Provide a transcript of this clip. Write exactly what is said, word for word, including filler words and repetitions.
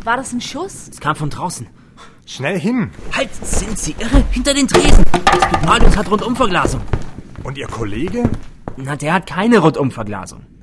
War das ein Schuss? Es kam von draußen. Schnell hin. Halt, sind Sie irre? Hinter den Tresen. Das Bipalius hat Rundumverglasung. Und Ihr Kollege? Na, der hat keine Rundumverglasung.